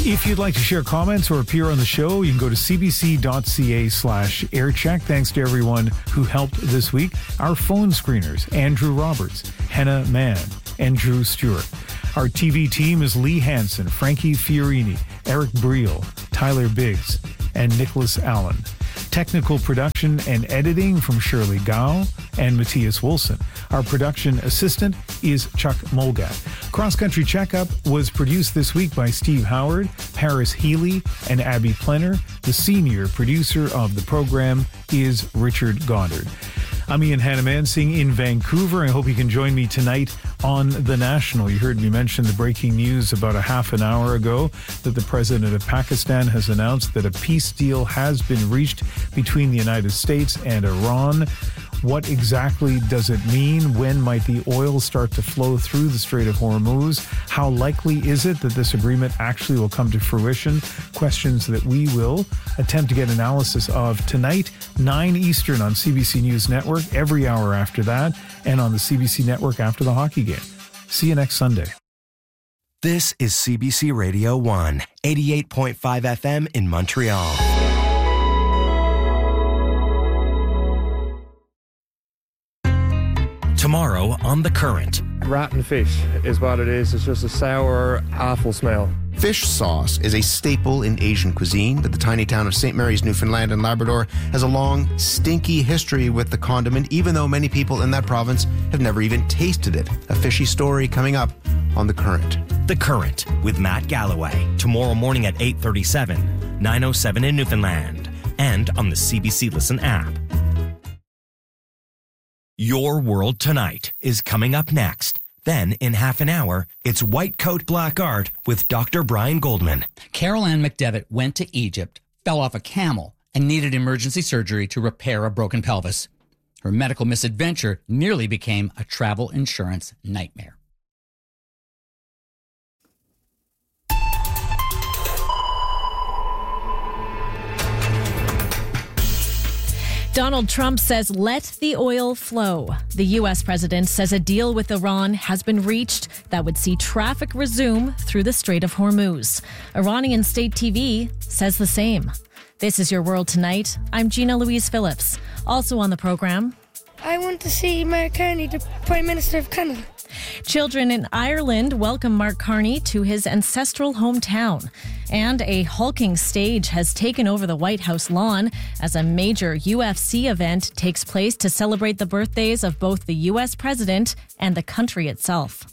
If you'd like to share comments or appear on the show, you can go to cbc.ca slash aircheck. Thanks to everyone who helped this week. Our phone screeners, Andrew Roberts, Henna Mann, and Drew Stewart. Our T V team is Lee Hansen, Frankie Fiorini, Eric Briel, Tyler Biggs, and Nicholas Allen. Technical production and editing from Shirley Gao and Matthias Wilson. Our production assistant is Chuck Molgat. Cross Country Checkup was produced this week by Steve Howard, Paris Healy, and Abby Plenner. The senior producer of the program is Richard Goddard. I'm Ian Hannamansing in Vancouver. I hope you can join me tonight on The National. You heard me mention the breaking news about a half an hour ago that the president of Pakistan has announced that a peace deal has been reached between the United States and Iran. What exactly does it mean? When might the oil start to flow through the Strait of Hormuz? How likely is it that this agreement actually will come to fruition? Questions that we will attempt to get analysis of tonight, nine Eastern on C B C News Network, every hour after that, and on the C B C Network after the hockey game. See you next Sunday. This is C B C Radio one, eighty-eight point five F M in Montreal. Tomorrow on The Current. Rotten fish is what it is. It's just a sour, awful smell. Fish sauce is a staple in Asian cuisine, but the tiny town of Saint Mary's, Newfoundland and Labrador has a long, stinky history with the condiment, even though many people in that province have never even tasted it. A fishy story coming up on The Current. The Current with Matt Galloway. Tomorrow morning at eight thirty-seven, nine oh seven in Newfoundland, and on the C B C Listen app. Your World Tonight is coming up next. Then, in half an hour, it's White Coat Black Art with Doctor Brian Goldman. Carol Ann McDevitt went to Egypt, fell off a camel, and needed emergency surgery to repair a broken pelvis. Her medical misadventure nearly became a travel insurance nightmare. Donald Trump says, let the oil flow. The U S president says a deal with Iran has been reached that would see traffic resume through the Strait of Hormuz. Iranian state T V says the same. This is Your World Tonight. I'm Gina Louise Phillips. Also on the program, I want to see Mark Carney, the Prime Minister of Canada. Children in Ireland welcome Mark Carney to his ancestral hometown. And a hulking stage has taken over the White House lawn as a major U F C event takes place to celebrate the birthdays of both the U S president and the country itself.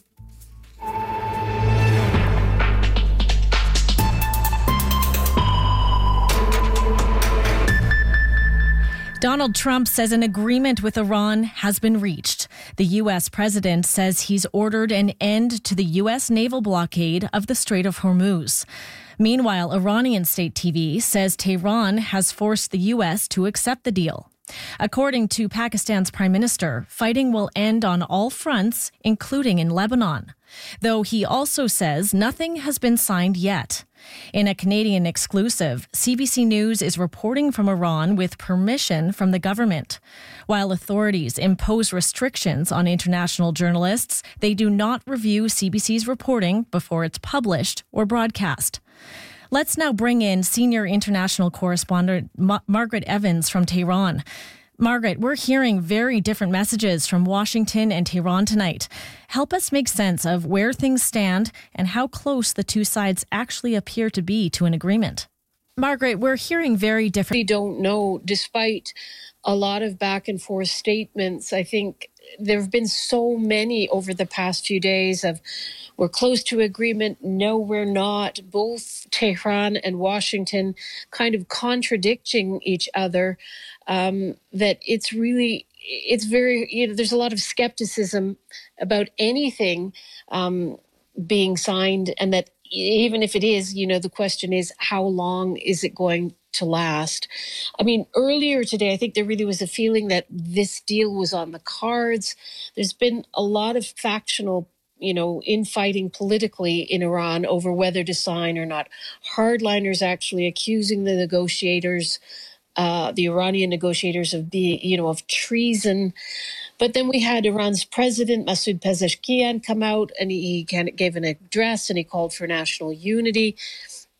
Donald Trump says an agreement with Iran has been reached. The U S president says he's ordered an end to the U S naval blockade of the Strait of Hormuz. Meanwhile, Iranian state T V says Tehran has forced the U S to accept the deal. According to Pakistan's prime minister, fighting will end on all fronts, including in Lebanon. Though he also says nothing has been signed yet. In a Canadian exclusive, C B C News is reporting from Iran with permission from the government. While authorities impose restrictions on international journalists, they do not review C B C's reporting before it's published or broadcast. Let's now bring in senior international correspondent Ma- Margaret Evans from Tehran. Margaret, we're hearing very different messages from Washington and Tehran tonight. Help us make sense of where things stand and how close the two sides actually appear to be to an agreement. Margaret, we're hearing very different. We don't know, despite a lot of back and forth statements. I think there have been so many over the past few days of we're close to agreement, no, we're not. Both Tehran and Washington kind of contradicting each other. Um, that it's really, it's very, you know, there's a lot of skepticism about anything um, being signed, and that even if it is, you know, the question is, how long is it going to last? I mean, earlier today, I think there really was a feeling that this deal was on the cards. There's been a lot of factional, you know, infighting politically in Iran over whether to sign or not. Hardliners actually accusing the negotiators, uh, the Iranian negotiators, of being, you know, of treason. But then we had Iran's president, Masoud Pezeshkian, come out and he kind of gave an address and he called for national unity.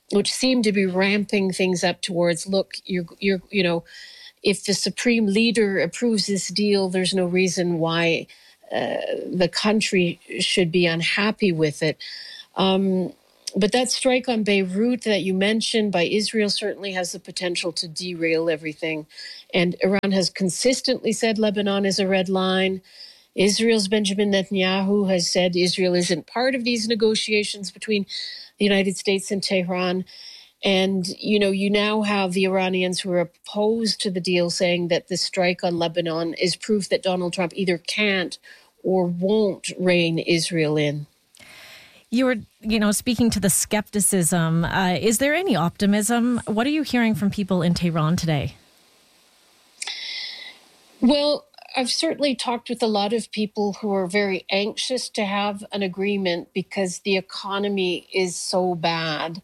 which seemed to be ramping things up towards, look, you're, you're, you know, if the supreme leader approves this deal, there's no reason why uh, the country should be unhappy with it. Um, but that strike on Beirut that you mentioned by Israel certainly has the potential to derail everything. And Iran has consistently said Lebanon is a red line. Israel's Benjamin Netanyahu has said Israel isn't part of these negotiations between the United States and Tehran. And, you know, you now have the Iranians who are opposed to the deal saying that the strike on Lebanon is proof that Donald Trump either can't or won't rein Israel in. You were, you know, speaking to the skepticism. Uh, is there any optimism? What are you hearing from people in Tehran today? Well, I've certainly talked with a lot of people who are very anxious to have an agreement because the economy is so bad.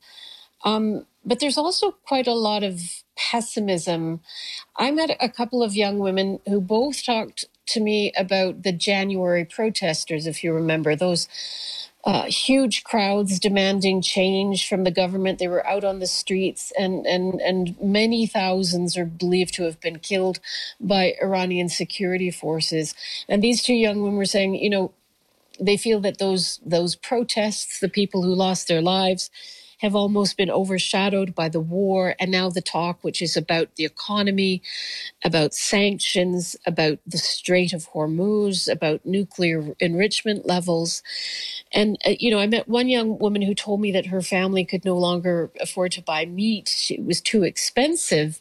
Um, but there's also quite a lot of pessimism. I met a couple of young women who both talked to me about the January protesters, if you remember, those uh, huge crowds demanding change from the government. They were out on the streets, and, and, and many thousands are believed to have been killed by Iranian security forces. And these two young women were saying, you know, they feel that those those protests, the people who lost their lives, have almost been overshadowed by the war. And now the talk, which is about the economy, about sanctions, about the Strait of Hormuz, about nuclear enrichment levels. And, uh, you know, I met one young woman who told me that her family could no longer afford to buy meat. It was too expensive.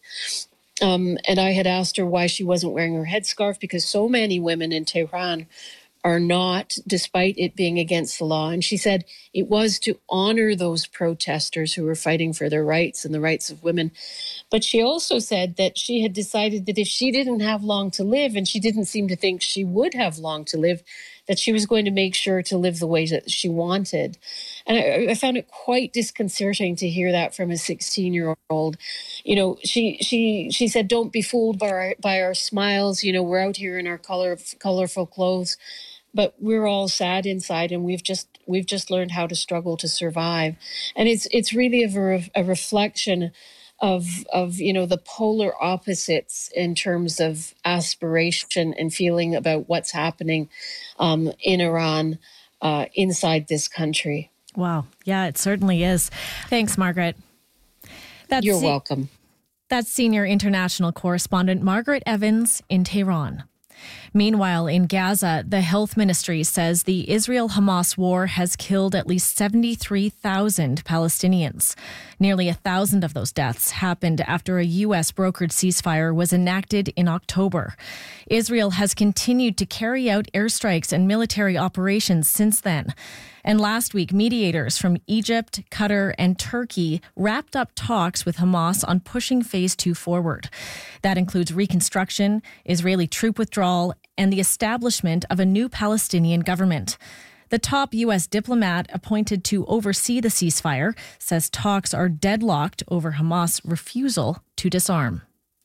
Um, and I had asked her why she wasn't wearing her headscarf, because so many women in Tehran are not, despite it being against the law. And she said it was to honor those protesters who were fighting for their rights and the rights of women. But she also said that she had decided that if she didn't have long to live, and she didn't seem to think she would have long to live, that she was going to make sure to live the way that she wanted. And I, I found it quite disconcerting to hear that from a sixteen-year-old. You know, she she she said, don't be fooled by our, by our smiles. You know, we're out here in our color, colorful clothes, but we're all sad inside, and we've just we've just learned how to struggle to survive. And it's it's really a, re- a reflection of of you know the polar opposites in terms of aspiration and feeling about what's happening um, in Iran, uh, inside this country. Wow, yeah, it certainly is. Thanks, Margaret. That's You're se- welcome. That's senior international correspondent Margaret Evans in Tehran. Meanwhile, in Gaza, the health ministry says the Israel-Hamas war has killed at least seventy-three thousand Palestinians. Nearly a thousand of those deaths happened after a U S brokered ceasefire was enacted in October. Israel has continued to carry out airstrikes and military operations since then. And last week, mediators from Egypt, Qatar, and Turkey wrapped up talks with Hamas on pushing phase two forward. That includes reconstruction, Israeli troop withdrawal, and the establishment of a new Palestinian government. The top U S diplomat appointed to oversee the ceasefire says talks are deadlocked over Hamas' refusal to disarm.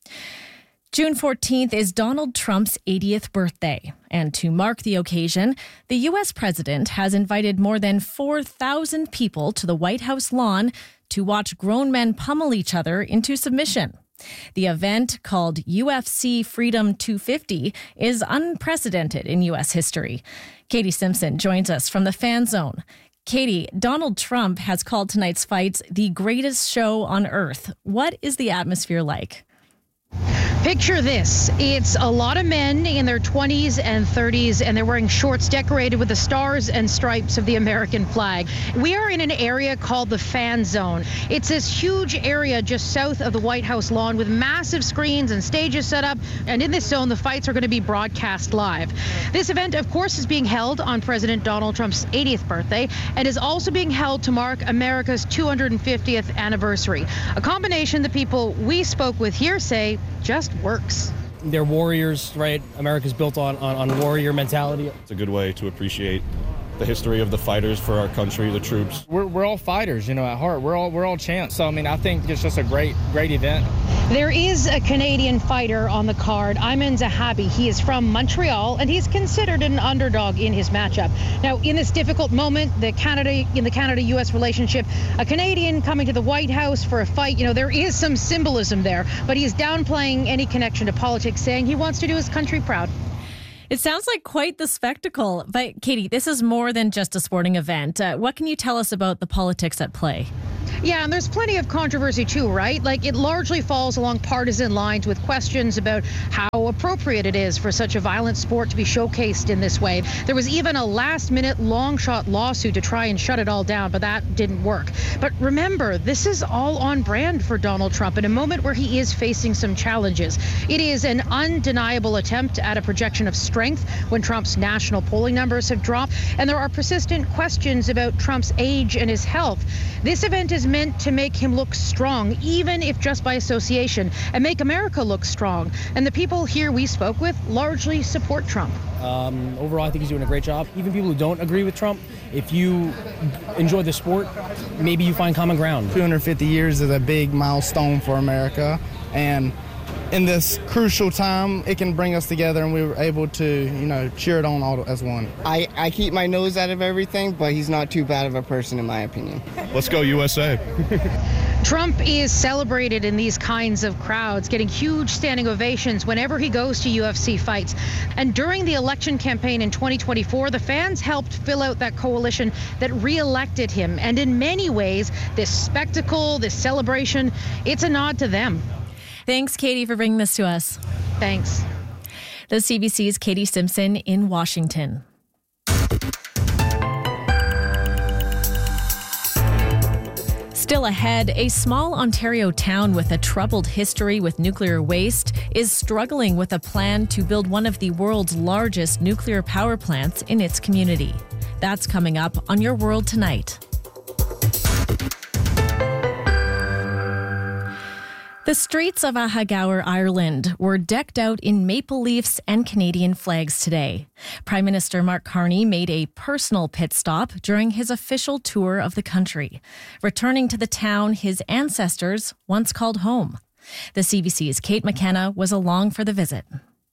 June fourteenth is Donald Trump's eightieth birthday. And to mark the occasion, the U S president has invited more than four thousand people to the White House lawn to watch grown men pummel each other into submission. The event, called U F C Freedom two fifty, is unprecedented in U S history. Katie Simpson joins us from the Fan Zone. Katie, Donald Trump has called tonight's fights the greatest show on earth. What is the atmosphere like? Picture this. It's a lot of men in their twenties and thirties, and they're wearing shorts decorated with the stars and stripes of the American flag. We are in an area called the Fan Zone. It's this huge area just south of the White House lawn with massive screens and stages set up. And in this zone, the fights are going to be broadcast live. This event, of course, is being held on President Donald Trump's eightieth birthday and is also being held to mark America's two hundred fiftieth anniversary. A combination the people we spoke with here say just works. They're warriors, right? America's built on, on, on warrior mentality. It's a good way to appreciate the history of the fighters for our country, the troops. We're, we're all fighters, you know, at heart. We're all we're all champs. So, I mean, I think it's just a great, great event. There is a Canadian fighter on the card, Ayman Zahabi. He is from Montreal, and he's considered an underdog in his matchup. Now, in this difficult moment, the Canada in the Canada-U S relationship, a Canadian coming to the White House for a fight, you know, there is some symbolism there, but he is downplaying any connection to politics, saying he wants to do his country proud. It sounds like quite the spectacle. But Katie, this is more than just a sporting event. Uh, what can you tell us about the politics at play? Yeah, and there's plenty of controversy too, right? Like, it largely falls along partisan lines with questions about how appropriate it is for such a violent sport to be showcased in this way. There was even a last-minute long-shot lawsuit to try and shut it all down, but that didn't work. But remember, this is all on brand for Donald Trump in a moment where he is facing some challenges. It is an undeniable attempt at a projection of strength when Trump's national polling numbers have dropped, and there are persistent questions about Trump's age and his health. This event is meant to make him look strong, even if just by association, and make America look strong. And the people here we spoke with largely support Trump. Um, overall, I think he's doing a great job. Even people who don't agree with Trump, if you enjoy the sport, maybe you find common ground. two hundred fifty years is a big milestone for America, and in this crucial time, it can bring us together, and we were able to, you know, cheer it on all as one. I, I keep my nose out of everything, but he's not too bad of a person in my opinion. Let's go U S A. Trump is celebrated in these kinds of crowds, getting huge standing ovations whenever he goes to U F C fights. And during the election campaign in twenty twenty-four, the fans helped fill out that coalition that re-elected him. And in many ways, this spectacle, this celebration, it's a nod to them. Thanks, Katie, for bringing this to us. Thanks. The C B C's Katie Simpson in Washington. Still ahead, a small Ontario town with a troubled history with nuclear waste is struggling with a plan to build one of the world's largest nuclear power plants in its community. That's coming up on Your World Tonight. The streets of Ahagowr, Ireland were decked out in maple leaves and Canadian flags today. Prime Minister Mark Carney made a personal pit stop during his official tour of the country, returning to the town his ancestors once called home. The C B C's Kate McKenna was along for the visit.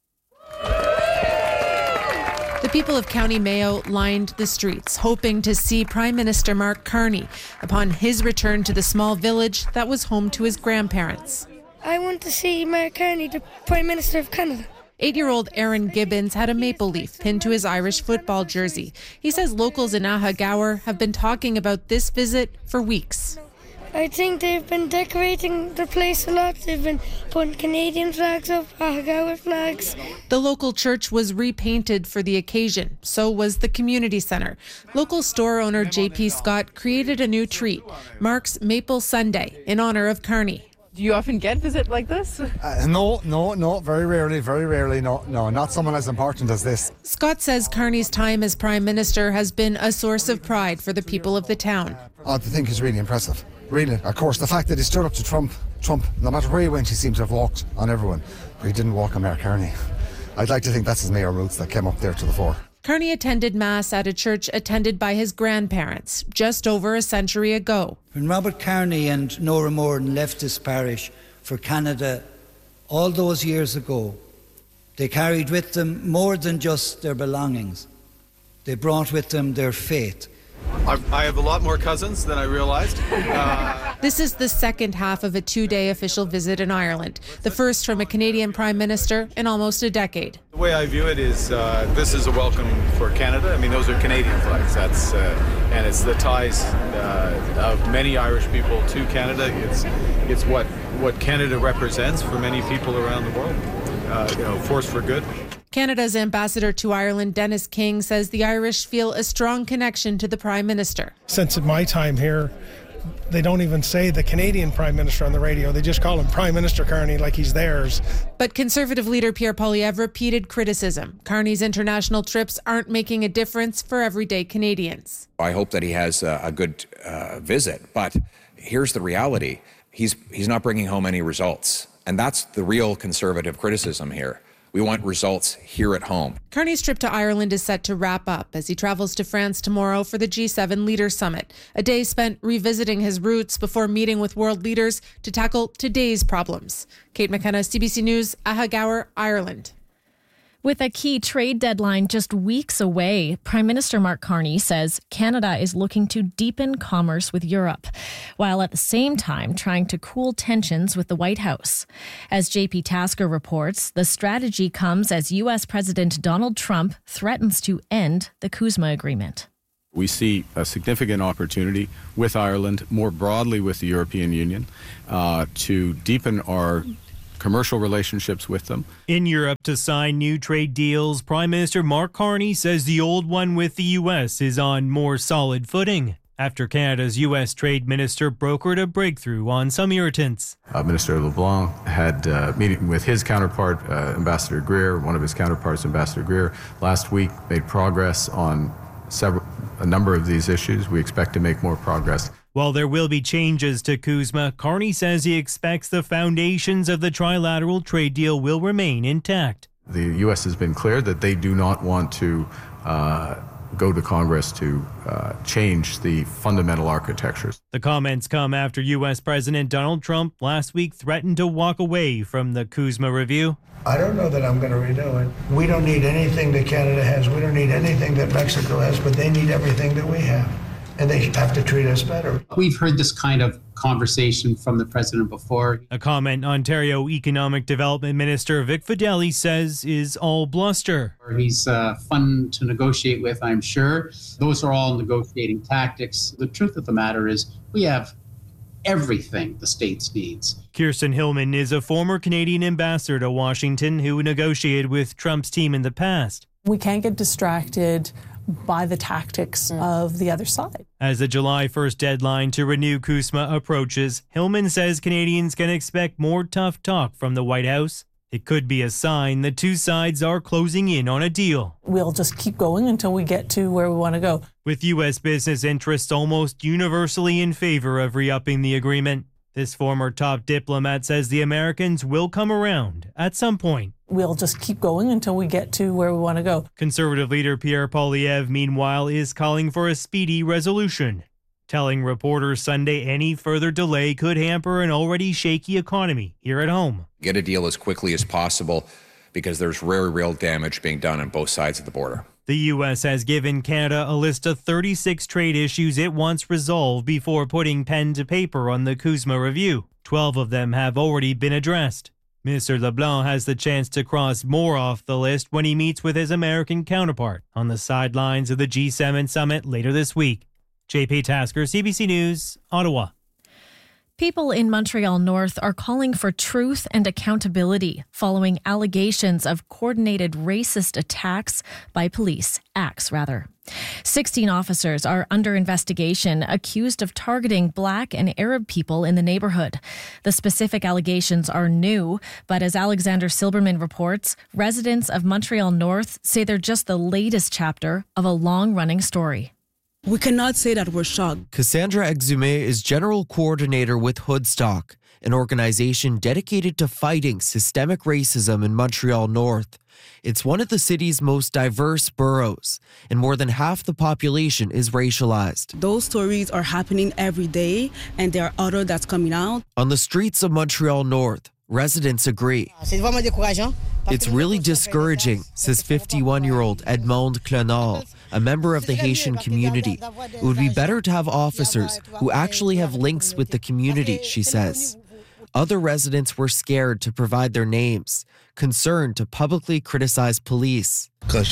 The people of County Mayo lined the streets, hoping to see Prime Minister Mark Carney upon his return to the small village that was home to his grandparents. I want to see Mark Carney, the Prime Minister of Canada. Eight-year-old Aaron Gibbons had a maple leaf pinned to his Irish football jersey. He says locals in Ahagowr have been talking about this visit for weeks. I think they've been decorating the place a lot. They've been putting Canadian flags up, Ahagowr flags. The local church was repainted for the occasion. So was the community center. Local store owner J P Scott created a new treat, Mark's Maple Sunday, in honor of Carney. Do you often get visit like this? Uh, no, no, no, very rarely, very rarely, no, no, not someone as important as this. Scott says Carney's time as Prime Minister has been a source of pride for the people of the town. I think it's really impressive. Really, of course, the fact that he stood up to Trump, Trump, no matter where he went, he seems to have walked on everyone, but he didn't walk on Mayor Carney. I'd like to think that's his mayor roots that came up there to the fore. Carney attended Mass at a church attended by his grandparents just over a century ago. When Robert Carney and Nora Morden left this parish for Canada all those years ago, they carried with them more than just their belongings. They brought with them their faith. I have a lot more cousins than I realized. Uh... This is the second half of a two-day official visit in Ireland, the first from a Canadian Prime Minister in almost a decade. The way I view it is uh, this is a welcome for Canada. I mean, those are Canadian flags. That's uh, and it's the ties uh, of many Irish people to Canada. It's it's what what Canada represents for many people around the world. Uh, you know, force for good. Canada's ambassador to Ireland, Dennis King, says the Irish feel a strong connection to the Prime Minister. Since my time here, they don't even say the Canadian Prime Minister on the radio. They just call him Prime Minister Carney like he's theirs. But Conservative leader Pierre Poilievre repeated criticism. Carney's international trips aren't making a difference for everyday Canadians. I hope that he has a, a good uh, visit, but here's the reality. He's, he's not bringing home any results. And that's the real Conservative criticism here. We want results here at home. Carney's trip to Ireland is set to wrap up as he travels to France tomorrow for the G seven Leaders Summit, a day spent revisiting his roots before meeting with world leaders to tackle today's problems. Kate McKenna, C B C News, Ahagower, Ireland. With a key trade deadline just weeks away, Prime Minister Mark Carney says Canada is looking to deepen commerce with Europe, while at the same time trying to cool tensions with the White House. As J P Tasker reports, the strategy comes as U S President Donald Trump threatens to end the CUSMA agreement. We see a significant opportunity with Ireland, more broadly with the European Union, uh, to deepen our commercial relationships with them. In Europe to sign new trade deals, Prime Minister Mark Carney says the old one with the U S is on more solid footing after Canada's U S Trade Minister brokered a breakthrough on some irritants. Uh, Minister LeBlanc had a uh, meeting with his counterpart, uh, Ambassador Greer, one of his counterparts, Ambassador Greer, last week, made progress on several, a number of these issues. We expect to make more progress. While there will be changes to CUSMA, Carney says he expects the foundations of the trilateral trade deal will remain intact. The U S has been clear that they do not want to uh, go to Congress to uh, change the fundamental architectures. The comments come after U S President Donald Trump last week threatened to walk away from the CUSMA review. I don't know that I'm going to renew it. We don't need anything that Canada has. We don't need anything that Mexico has, but they need everything that we have. And they have to treat us better. We've heard this kind of conversation from the president before. A comment Ontario Economic Development Minister Vic Fedeli says is all bluster. He's uh, fun to negotiate with, I'm sure. Those are all negotiating tactics. The truth of the matter is we have everything the States needs. Kirsten Hillman is a former Canadian ambassador to Washington who negotiated with Trump's team in the past. We can't get distracted by the tactics mm. of the other side. As the July first deadline to renew CUSMA approaches, Hillman says Canadians can expect more tough talk from the White House. It could be a sign the two sides are closing in on a deal. We'll just keep going until we get to where we want to go. With U S business interests almost universally in favor of re-upping the agreement, this former top diplomat says the Americans will come around at some point. We'll just keep going until we get to where we want to go. Conservative leader Pierre Poilievre, meanwhile, is calling for a speedy resolution, telling reporters Sunday any further delay could hamper an already shaky economy here at home. Get a deal as quickly as possible because there's very real damage being done on both sides of the border. The U S has given Canada a list of thirty-six trade issues it wants resolved before putting pen to paper on the CUSMA review. Twelve of them have already been addressed. Minister LeBlanc has the chance to cross more off the list when he meets with his American counterpart on the sidelines of the G seven summit later this week. J P Tasker, C B C News, Ottawa. People in Montreal North are calling for truth and accountability following allegations of coordinated racist attacks by police, acts rather. sixteen officers are under investigation accused of targeting Black and Arab people in the neighborhood. The specific allegations are new, but as Alexander Silberman reports, residents of Montreal North say they're just the latest chapter of a long-running story. We cannot say that we're shocked. Cassandra Exume is general coordinator with Hoodstock, an organization dedicated to fighting systemic racism in Montreal North. It's one of the city's most diverse boroughs, and more than half the population is racialized. Those stories are happening every day, and there are others that's coming out. On the streets of Montreal North, residents agree. It's really discouraging, says fifty-one-year-old Edmond Clenal, a member of the Haitian community. It would be better to have officers who actually have links with the community, she says. Other residents were scared to provide their names, concerned to publicly criticize police.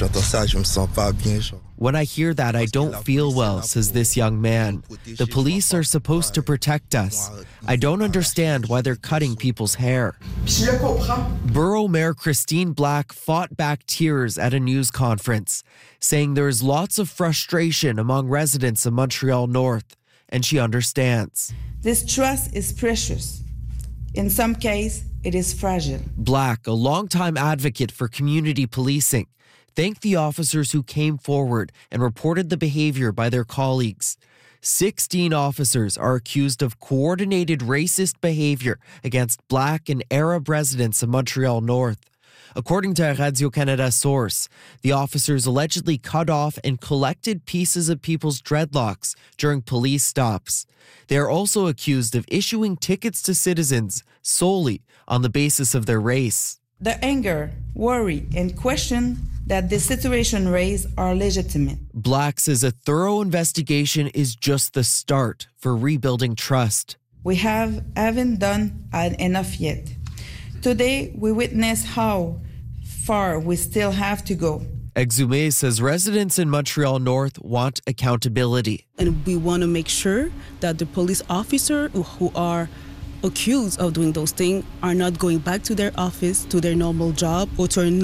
When I hear that, I don't feel well, says this young man. The police are supposed to protect us. I don't understand why they're cutting people's hair. Borough Mayor Christine Black fought back tears at a news conference, saying there is lots of frustration among residents of Montreal North, and she understands. This trust is precious. In some cases, it is fragile. Black, a longtime advocate for community policing, thanked the officers who came forward and reported the behavior by their colleagues. sixteen officers are accused of coordinated racist behavior against Black and Arab residents of Montreal North. According to a Radio-Canada source, the officers allegedly cut off and collected pieces of people's dreadlocks during police stops. They are also accused of issuing tickets to citizens solely on the basis of their race. The anger, worry, and question that the situation raised are legitimate. Black says a thorough investigation is just the start for rebuilding trust. We have haven't done enough yet. Today, we witness how far we still have to go. Exumé says residents in Montreal North want accountability. And we want to make sure that the police officers who are accused of doing those things are not going back to their office, to their normal job, or to